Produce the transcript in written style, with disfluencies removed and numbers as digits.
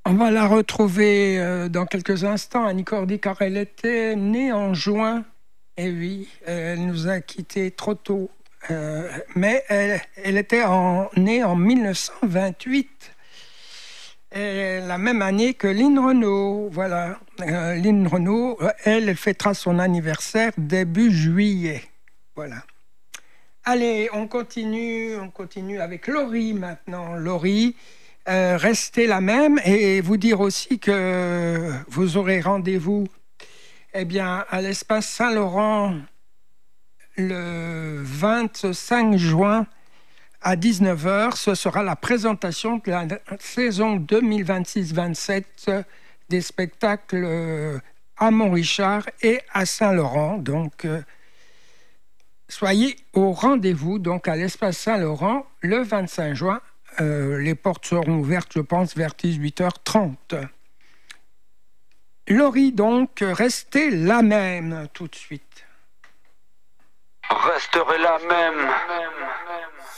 On va la retrouver dans quelques instants, Annie Cordy, car elle était née en juin. Et oui, elle nous a quittés trop tôt. Mais elle était née en 1928. Et la même année que Lynn Renaud. Voilà. Lynn Renaud, elle fêtera son anniversaire début juillet. Voilà. Allez, on continue avec Laurie maintenant. Laurie, restez la même et vous dire aussi que vous aurez rendez-vous à l'espace Saint-Laurent le 25 juin à 19h. Ce sera la présentation de la saison 2026-27 des spectacles à Montrichard et à Saint-Laurent. Donc, soyez au rendez-vous donc à l'espace Saint-Laurent le 25 juin. Les portes seront ouvertes, je pense, vers 18h30. Laurie, donc, restez la même tout de suite. Resterai la même.